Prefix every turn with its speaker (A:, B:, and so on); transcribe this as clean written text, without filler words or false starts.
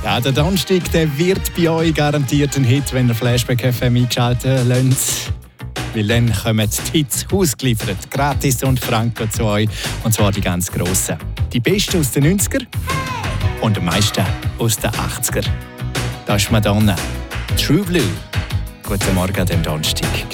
A: Ja, der Donnerstag, der wird bei euch garantiert ein Hit, wenn ihr Flashback FM eingeschaltet lasst. Weil dann kommen die Hits ausgeliefert, gratis und franco zu euch. Und zwar die ganz grossen. Die besten aus den 90er und die meisten aus den 80er. Das ist Madonna. True Blue. Guten Morgen an dem Donnerstag.